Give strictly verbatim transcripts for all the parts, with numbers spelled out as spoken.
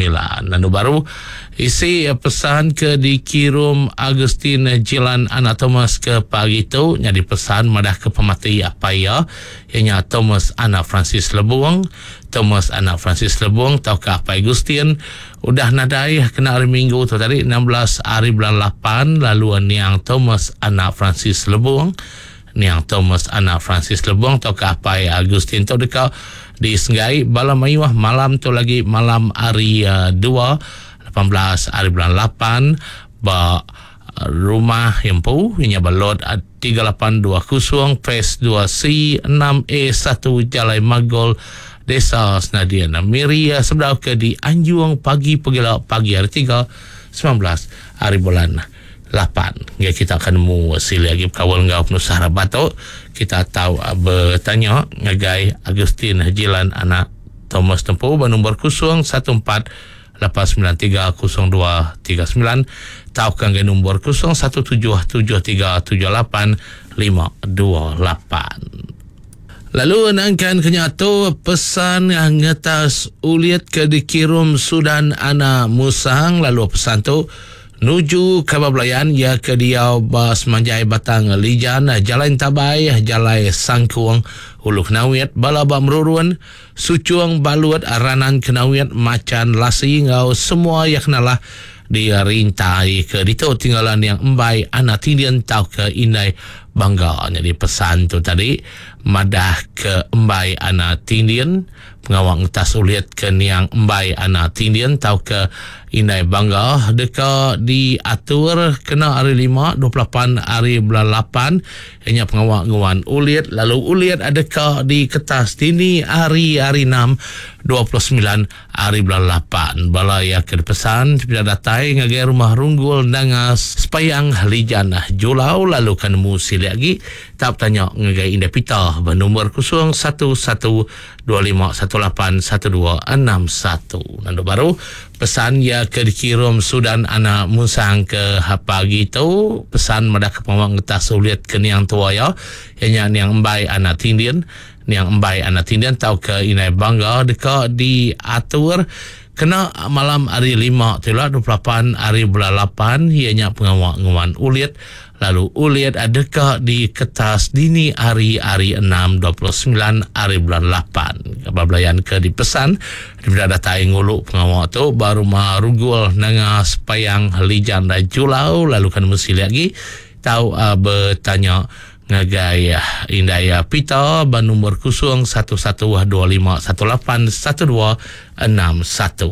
sembilan. Lalu baru isi pesan ke dikirim Agustin Jilan anak Thomas ke pagi tu nya dipesan madah ke pemati apa ya ianya Thomas anak Francis Lebuang. Thomas anak Francis Lebuang tau ke apa Agustin udah nadai kena hari Minggu tu tadi enam belas hari bulan lapan. Lalu niang Thomas anak Francis Lebuang niang Thomas anak Francis Lebuang tau ke apa Agustin tu dekat disenggai bala mayuah malam tu lagi malam hari uh, dua lapan belas hari bulan lapan ba rumah Hempu inya balot tiga lapan dua kosong Phase dua C enam A satu Jalai Magol Desa Senadian Miria sebelah ke di Anjuang pagi pegila pagi hari tiga sembilan belas hari bulan lapan. Ya, kita akan mu sili lagi kawal ngau penusahara batok. Kita tahu bertanya ngagai Agustin Jilan anak Thomas Tempo bernombor kosong satu empat lapan sembilan tiga kosong dua tiga sembilan. Tahu kan nombor kosong satu tujuh tujuh tiga tujuh lapan lima dua lapan. Lalu nangkan kenyato pesan yang ngetas uliat ke dikirim Sudan Ana Musang. Lalu pesan tu nuju Kabablayan ya ke diau bas manjai batang lijan jalan tabai jalai sangkuang uluk nawiat balaba merurun sucuang baluat aranan kenawiat macan lasi ngau semua yang kenalah dia rintai ke dito tinggalan yang embai anak tindian tau ke indai bangga. Jadi pesan tu tadi madah ke embai anak tindian pengawang tas uliat ke niang embai anak tindian tau ke indai bangga deka diatur kena hari lima dua puluh lapan hari bulan lapan ianya pengawang nguan uliat. Lalu uliat adakah di kertas dini hari hari enam dua puluh sembilan hari bulan lapan balaya ke pesan tidak datai ngagai rumah runggul nangas sepayang lijana julau. Lalu kan musi lagi tak tanya ngagai indah pita bernomor kosong satu satu dua lima satu lapan satu dua enam satu. Nando baru pesan ya ke dikirim Sudan anak Musang ke pagi tu pesan madah ke pemawang ngetas uliat ke niang tua ya ianya niang embai anak tindian niang embai anak tindian tau ke inai bangga deka diatur kena malam hari lima tu lah dua puluh lapan hari bulan lapan ianya pengawak nguan uliat. Lalu uliat adakah di kertas dini hari hari enam dua puluh sembilan hari bulan lapan. Kabablayan ke dipesan daripada datai nguluk pengawak tu baru marugul nanga sepayang lijan dan julau. Lalu kan mesti lagi tahu uh, bertanya ngagai indaya pita bernomor kosong satu satu dua lima satu lapan satu dua enam satu.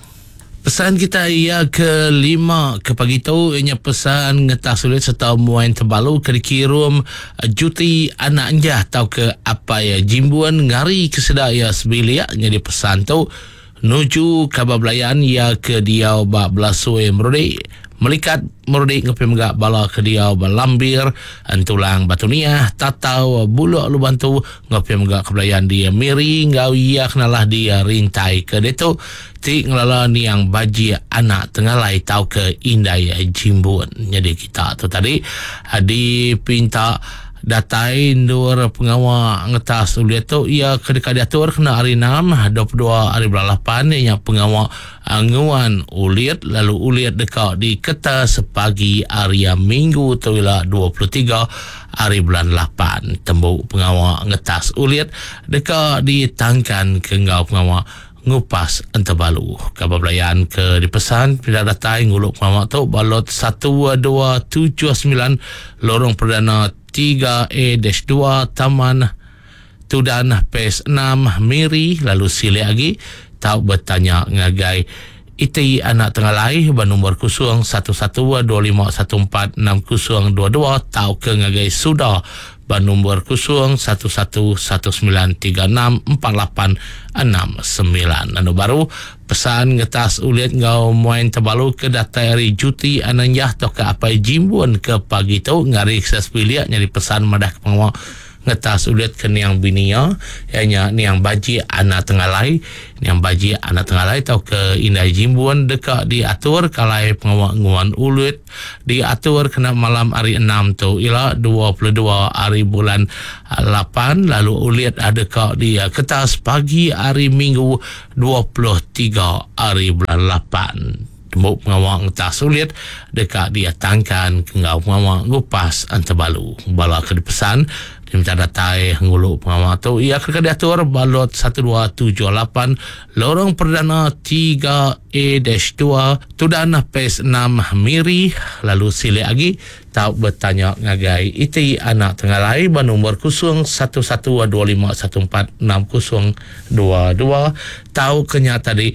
Pesan kita ia ke lima ke pagi tu ianya pesan ngetas sulit serta muain terbalu ke dikirim juti anak anjah tau ke apa ya jimbuan ngari kesedaya sebilia. Jadi pesan tu nuju Kabablayan ya ke diau ba belasui merudi melikat merudi ngopi megak bala ke diau balambir antulang batunia tatau buluk lu bantu ngopi megak Kabablayan dia miri ngau ia kenalah dia rintai ke detu ti ngelala ni yang baji anak tengalai tau ke indai jimbun. Jadi kita tu tadi dipinta datai nur pengawal ngetas uliat tu ia kedekat diatur kena hari enam dua puluh dua hari bulan lapan ianya pengawal nguan uliat. Lalu uliat dekat di kertas pagi hari minggu tu ialah dua puluh tiga hari bulan lapan tembuk pengawal ngetas uliat dekat ditangkan ke ngau pengawal ngupas antabalu. Kabablayan ke dipesan tidak datai nguluk pengawal tu balot satu dua tujuh sembilan lorong perdana tiga A dua Taman Tudan Phase enam Miri. Lalu sili lagi tahu bertanya ngagai iti anak tengalai bernomor kosong satu satu dua lima satu empat enam kosong dua dua tahu ke ngagai sudah bernomor kosong satu satu satu sembilan tiga enam empat lapan enam sembilan. Lalu baru pesan ngetas uliat ngau muain terbalu ke data hari juti ananjah atau ke apa jimbuan ke pagi tu ngari sas piliak nyari pesan madah ke pengawal ngetas ulit ke niang binia ianya niang baji anak tengalai niang baji anak tengalai tau ke indai jimbuan dekat diatur kalai pengawan ulit diatur kena malam hari enam tu ila dua puluh dua hari bulan lapan lalu ulit ada kak di ketas pagi hari minggu dua puluh tiga hari bulan lapan. Tembuk pengawal ngetas ulit dekat dia tangkan kengau pengawal ngupas antabalu bala ke dipesan diminta datai ngulu pengawal tu ia ke diatur balot satu dua tujuh lapan lorong perdana tiga A dua Tudana Pes enam Miri lalu sile lagi tau bertanya ngagai iti anak tengalai bernomor kosong satu satu dua lima satu empat enam kosong dua dua tau kenya tadi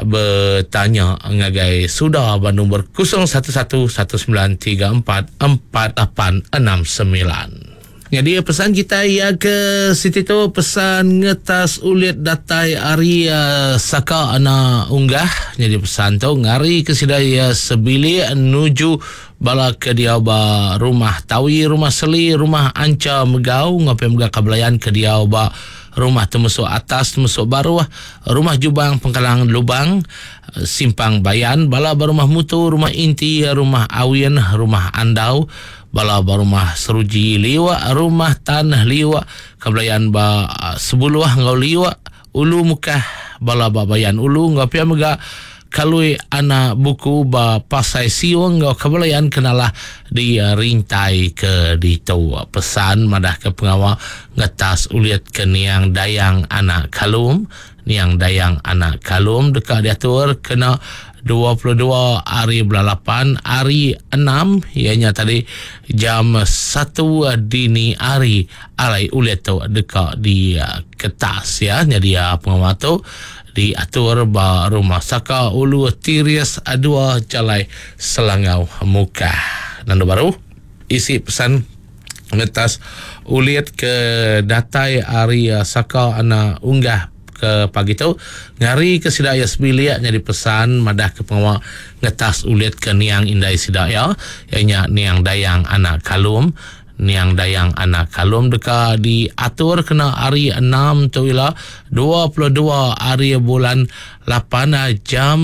bertanya ngagai sudah bernomor kosong satu satu satu sembilan tiga empat empat lapan enam sembilan. Jadi pesan kita ya ke situ tu pesan ngetas ulit datai ari uh, saka ana unggah. Jadi pesan tu ngari ke sidaya sebili nuju bala ke dia ba rumah tawi rumah seli rumah anca megau ngapai megah kabelayan ke dia ba rumah temusuk atas temusuk baru rumah jubang pengkalang lubang simpang bayan bala rumah mutu rumah inti rumah awin rumah andau bala rumah seruji liwa rumah tanah liwa kabelayan ba sebuluh ngau liwa ulu mukah bala babayan ulu ngapia mega kalui anak buku ba pasai siwang ngau kabelayan kenalah di rintai ke di tau pesan madah ke pengawal ngetas ulit ke niang dayang anak kalum niang dayang anak kalum dekat diatur kena dua puluh dua hari bulan lapan hari enam ianya tadi jam satu dini hari alai ulit tu dekat di uh, kertas ya jadi uh, pengawal tu diatur ba rumah saka ulu tirias dua jalai selangau muka nando baru isi pesan ngetas ulit ke datai hari uh, saka ana unggah ke pagi tu ngari ke sidaya sebilia jadi pesan madah ke pengawal ngetas ulit ke niang indai sidaya ianya niang dayang anak kalum niang dayang anak kalum deka diatur kena hari enam tu ila dua puluh dua hari bulan lapan jam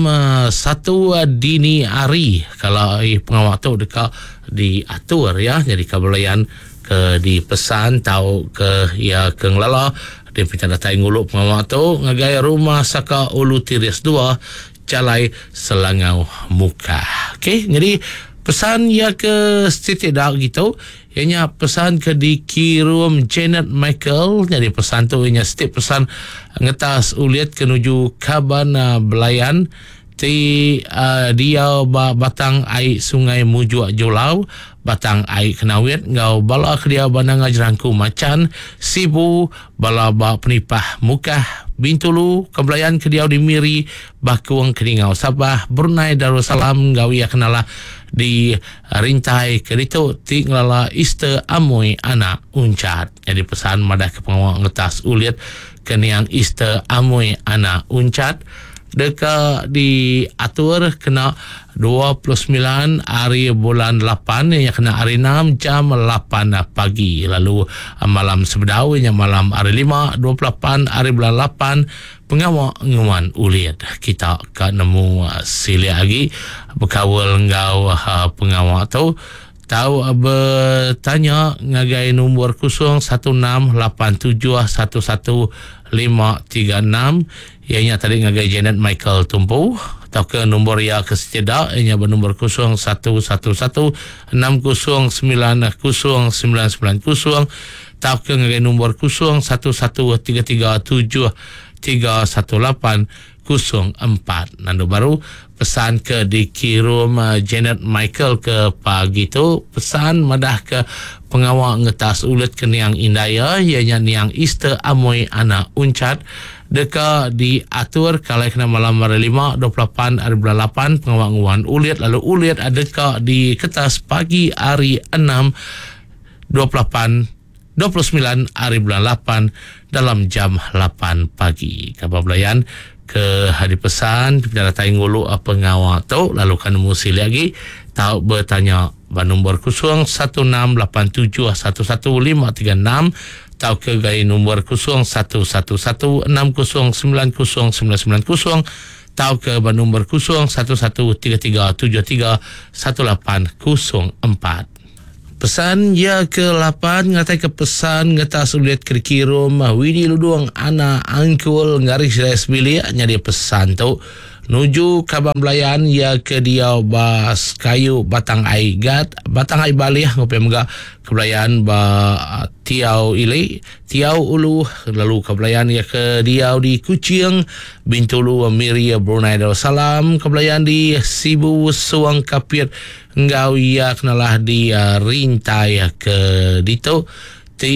satu dini hari kalau pengawal tu deka diatur ya jadi kabelayan ke dipesan tau ke ya ke ngelala dia pinta datai nguluk pengawal tu ngagai rumah saka ulu tiris dua calai selangau muka. Okey, jadi pesan ya ke setitik dak gitu ianya pesan ke dikirim Janet Michael jadi pesan tu ianya setiap pesan ngetas ulit kenuju Kabana Belayan ti uh, dia ba batang air sungai Mujuak Julau batang air kenawit ngau bala ke dia bandang ajarangku macan sibu bala ba penipah mukah Bintulu kebelayan ke dia di Miri Bakuang Keningau Sabah Brunei Darussalam ngau ia kenala di rintai ke itu tinglala iste amoi anak uncat jadi pesan madah ke pengawal ngetas ulit keniang iste amoi anak uncat deka diatur kena dua puluh sembilan hari bulan lapan yang kena hari enam jam lapan pagi lalu malam sebedau yang malam hari lima dua puluh lapan hari bulan lapan pengawal nguan ulit kita ke nemu sili lagi berkawal ngau uh, pengawal tu tahu bertanya ngagai nombor kosong satu enam lapan tujuh satu satu lima tiga enam ianya tadi ngagai Janet Michael Tumpu atau ke nombor ya kesetidak ianya bernombor kosong satu satu satu enam kosong sembilan kosong sembilan sembilan kosong atau ke ngagai nombor kosong satu satu tiga tiga tujuh tiga satu lapan kosong empat nando baru pesan ke dikirim uh, Janet Michael ke pagi tu pesan madah ke pengawal ngetas ulit ke niang indaya ianya niang iste amoi anak uncat deka diatur kalau kena malam hari lima dua puluh lapan hari bulan lapan pengawal nguan ulit lalu ulit adakah di kertas pagi hari enam dua puluh lapan dua puluh sembilan hari bulan lapan dalam jam lapan pagi kabablayan ke hari pesan kita datai ngulu apa ngawal tu lalu kan musi lagi tahu bertanya nombor kosong satu enam lapan tujuh satu satu lima tiga enam tau ke gaya nombor kosong satu satu satu enam kosong sembilan kosong sembilan sembilan kosong tau ke nombor kosong satu satu tiga tiga tujuh tiga satu lapan kosong empat. Pesan ya ke lapan ngatai ke pesan ngata sulit kerkirum Winnie Luduang ana angkul ngaris res bilik nyari pesan tu nuju kabam belayan ya ke dia bas kayu batang ai gat batang ai balih ngopi mga kebelayan ba tiau ile tiau ulu lalu kebelayan ya ke dia di Kucing Bintulu Miria Brunei Darussalam kebelayan di Sibu Suang Kapir ngau ya kenalah di uh, rintai ke dito ti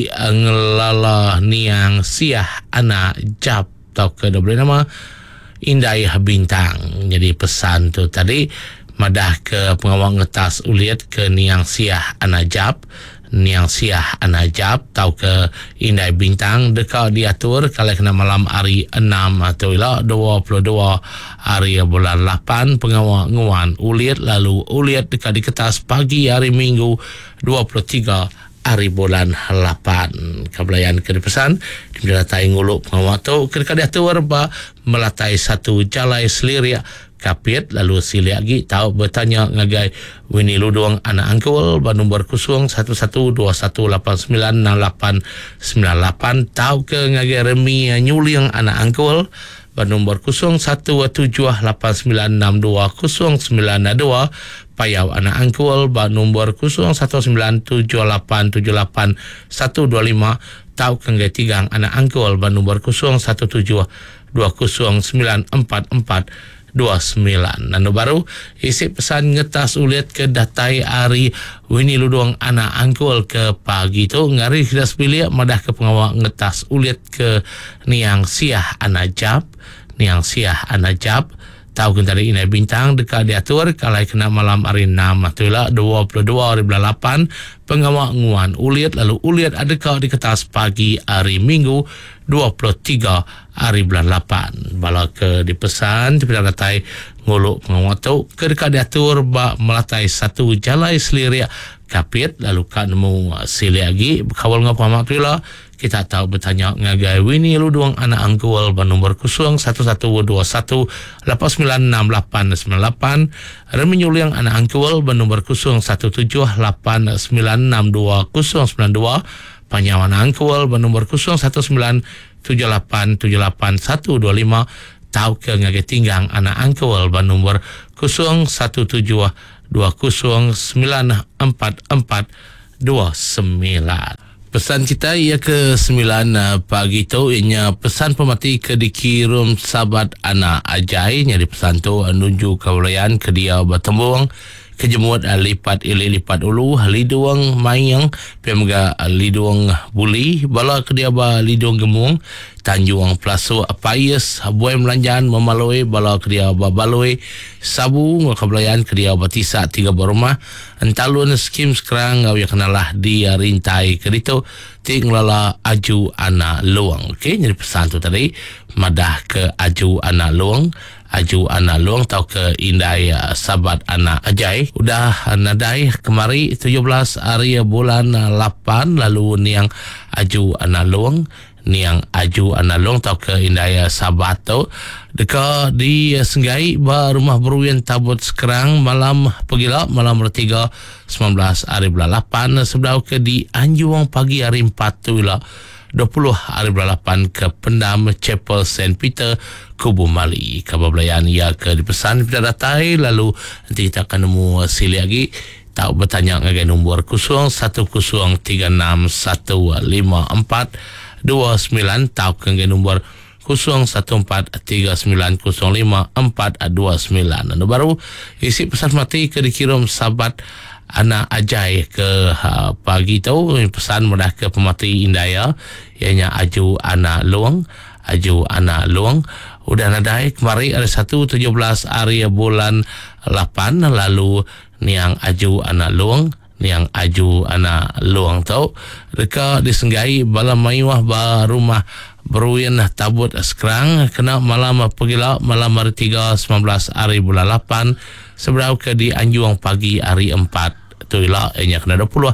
ngelala niang siah ana jap tau ke dah boleh nama Indai Bintang. Jadi pesan tu tadi madah ke pengawal ngetas uliat ke niang siah anajab niang siah anajab tau ke Indai Bintang dekat diatur kalau kena malam hari enam atau ila dua puluh dua hari bulan lapan pengawal nguan uliat lalu uliat dekat di kertas pagi hari Minggu dua puluh tiga hari bulan lapan kebelayan ke pesan dimelatai nguluk pengawal tu kedekat diatur ba melatai satu jalai seliria kapit lalu sili lagi tahu bertanya ngagai Winnie Luduang anak angkul ba nombor kosong satu satu dua satu lapan sembilan enam lapan sembilan lapan tahu ke ngagai Remi Nyuling anak angkul ba nombor kosong satu tujuh lapan sembilan enam dua kosong sembilan dua Payau anak angkul ba nombor kosong satu sembilan tujuh lapan tujuh lapan satu dua lima tahu ke ngagai Tigang anak angkul ba nombor kosong satu tujuh dua kosong sembilan empat empat dua sembilan. Nano baru isi pesan ngetas uliat ke datai hari Winnie Luduang anak angkul ke pagi tu ngari kita pilih madah ke pengawal ngetas uliat ke niang siah anajab niang siah anajab tahu kan tadi Indai Bintang dekat diatur kalau kena malam hari enam itulah dua puluh dua hari bulan lapan pengawal nguan uliat lalu uliat adakah di kertas pagi hari Minggu dua puluh tiga hari bulan lapan bala ke dipesan dipilih datai nguluk pengawal tu ke dekat diatur bak melatai satu jalai seliria kapit lalu kan nemu sili lagi kawal ngapa mak pila kita tahu bertanya ngagai Winnie Luduang anak angkul ba nombor kosong satu satu dua satu lapan sembilan enam lapan sembilan lapan Remi Nyuling anak angkul ba nombor kosong satu tujuh lapan sembilan enam dua kosong sembilan dua Panyawan angkul ba nombor kosong satu sembilan tujuh lapan tujuh lapan satu dua lima tahu ke ngagai Tinggang anak angkul ba nombor kosong satu tujuh dua kosong sembilan empat empat dua sembilan. Pesan kita ia ke sembilan uh, pagi tu ianya pesan pemati ke dikirim sahabat anak ajai nyari pesan tu menuju kewalayan ke dia bertembung kejemut uh, lipat ili lipat ulu liduang mayang pemga uh, liduang buli bala ke dia ba liduang gemung Tanjung Plaso Payes buai melanjan memalui bala ke dia ba baloi sabu ngakabelayan ke dia batisa tiga berumah entalun skim sekarang ngau yang kenalah dia rintai ke itu tinglala aju anak luang. Okey, jadi pesan tu tadi madah ke aju anak luang aju anak luang tau ke Indai uh, sahabat anak ajai udah uh, nadai kemari tujuh belas hari bulan uh, lapan lalu niang aju anak luang niang aju anak luang tau ke Indai uh, sahabat tu dekat di uh, Senggai ba rumah beruyan tabut sekarang malam pegila malam bertiga sembilan belas hari bulan lapan sebelah ke di Anjuang pagi hari empat tu lah dua puluh hari bulan lapan ke Pendam Chapel Saint Peter Kubu Mali kabar belayan ia ke dipesan kita datai lalu nanti kita akan nemu sili lagi tahu bertanya ngagai nombor kosong satu kosong tiga enam satu lima empat dua sembilan tahu ngagai nombor kosong satu empat tiga sembilan kosong lima empat dua sembilan dan baru isi pesan mati ke dikirim sahabat anak ajai ke uh, pagi tu pesan mudah ke pemati Indaya ianya aju anak luang aju anak luang udah nadai kemari ada satu tujuh belas hari bulan lapan lalu niang aju anak luang niang aju anak luang tu dekat disenggai bala mayuah ba rumah beruyan tabut sekarang kena malam pegila malam hari tiga sembilan belas hari bulan lapan seberau ke di Anjuang pagi hari empat tu ialah ianya kena dua puluh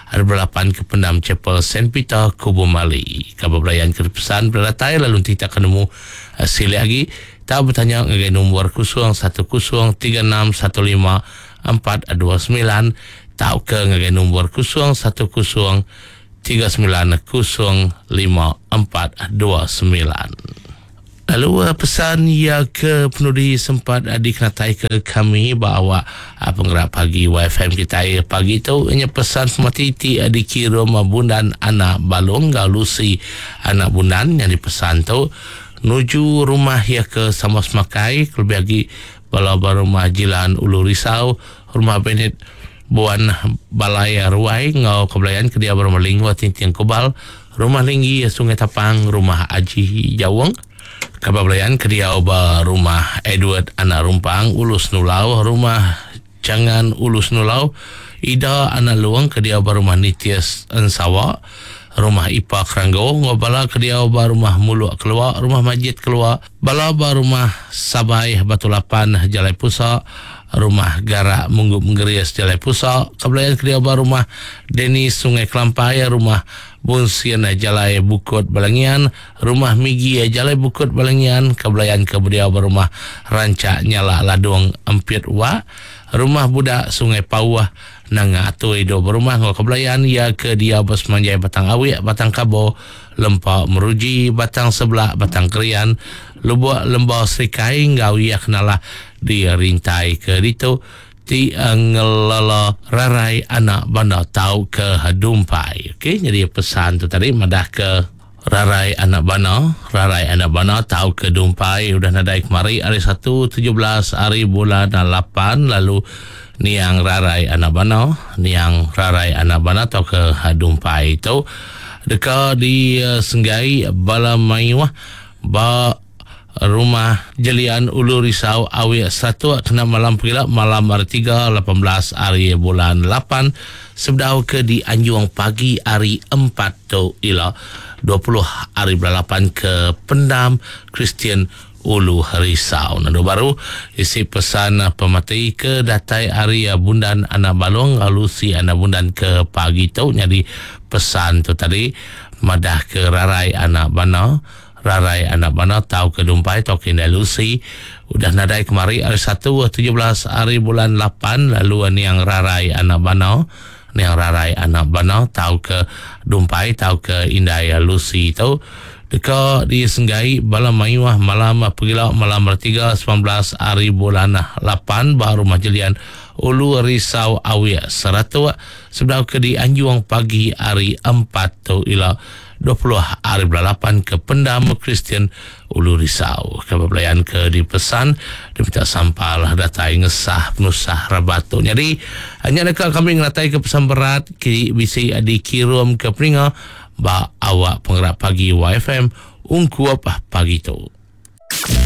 ada belapan ke Pendam Chapel Saint Peter Kubu Mali. Kabar belayan ke pesan beratai lalu kita akan nemu hasil lagi. Tak bertanya ngagai nombor kosong satu kosong tiga enam satu lima empat dua sembilan. Tak ke ngagai nombor kosong satu kosong tiga sembilan kosong lima empat dua sembilan. Lalu uh, pesan ya ke penudi sempat uh, dikenatai ke kami bahawa uh, penggerak pagi Y F M kita uh, pagi tu hanya pesan sematiti uh, dikirim uh, bundan anak balong galusi anak bundan yang dipesan tu nuju rumah ya ke sama semakai lebih lagi bala rumah Jilan Ulu Risau rumah Benet Buan Balai Ruai ngau kebelayan ke dia berumah lingwa tintiang kebal rumah Linggi Sungai Tapang rumah Aji Jawang kabar belayan kedia oba rumah Edward anak Rumpang Ulus Nulau rumah Jangan Ulus Nulau Ida anak Luang kedia oba rumah Nitias Ensawa rumah Ipa Keranggo ngobala kedia oba rumah Muluk keluar rumah Majid keluar bala oba rumah Sabai Batu Lapan Jalai Pusa rumah Garak Munggup Menggerias Jalai Pusa kebelayan kedia oba rumah Denis Sungai Kelampai rumah Bunsian Jalai Bukut Balangian rumah Migi Jalai Bukut Balangian kebelayan kebedia rumah Rancak Nyala Ladung Empit Wa rumah Budak Sungai Pauah Nanga Atui do berumah ngau kebelayan ya ke dia bos manjai Batang Awik Batang Kabo Lempak Meruji Batang Sebelah Batang Kerian Lubuk Lembau Serikai ngau ya kenalah dia rintai ke ditu ti ngelala rarai anak bana tau ke Dumpai. Okey, jadi pesan tu tadi madah ke rarai anak bana, rarai anak bana tau ke Dumpai udah nadai kemari hari satu tujuh belas hari bulan lapan lalu niang rarai anak bana, niang rarai anak bana tau ke Dumpai itu dekat di uh, Senggai Bala Maiwah ba rumah Jelian Ulu Risau Awik satu kena malam pula malam hari tiga lapan belas hari bulan lapan sebedau ke di Anjuang pagi hari empat tu ila dua puluh hari bulan lapan ke Pendam Kristian Ulu Risau. Nado baru isi pesan pemati ke datai hari bundan anak balong alusi anak bundan ke pagi tu jadi pesan tu tadi madah ke rarai anak bana rarai anak bana tau ke Dumpai tau ke Lucy udah nadai kemari hari satu tujuh belas hari bulan lapan lalu ni yang rarai anak bana ni yang rarai anak bana tau ke Dumpai tau ke Indai Lucy tu dekat di Senggai Bala Maiwah malam pergilau malam bertiga sembilan belas hari bulan lapan baru majelian Ulu Risau Awik seratus sebelum ke di Anjuang pagi hari empat tu ila dua puluh hari bulan lapan ke Pendam Kristian Ulu Risau. Kabar belayan ke dipesan diminta sampal datai ngesah penusah rabatu. Jadi hanya dekat kami ngelatai ke pesan berat ki bisi dikirim ke peringa ba awak penggerak pagi Y F M ungku apa pagi tu.